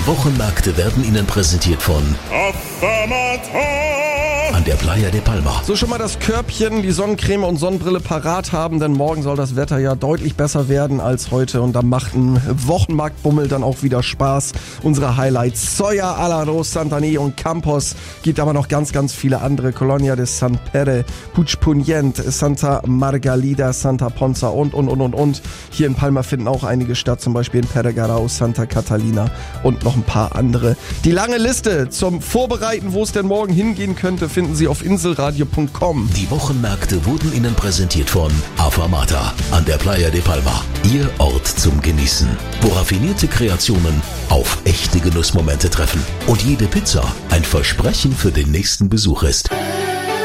Die Wochenmärkte werden Ihnen präsentiert von an der Playa de Palma. So, schon mal das Körbchen, die Sonnencreme und Sonnenbrille parat haben, denn morgen soll das Wetter ja deutlich besser werden als heute und da macht ein Wochenmarktbummel dann auch wieder Spaß. Unsere Highlights: Soya, Alarós, Santané und Campos. Gibt aber noch ganz, ganz viele andere. Colonia de San Pere, Puigpunyent, Santa Margalida, Santa Ponza und. Hier in Palma finden auch einige statt, zum Beispiel in Peregarau, Santa Catalina und noch ein paar andere. Die lange Liste zum Vorbereiten, wo es denn morgen hingehen könnte, finden Sie auf inselradio.com. Die Wochenmärkte wurden Ihnen präsentiert von Afamata an der Playa de Palma. Ihr Ort zum Genießen, wo raffinierte Kreationen auf echte Genussmomente treffen und jede Pizza ein Versprechen für den nächsten Besuch ist.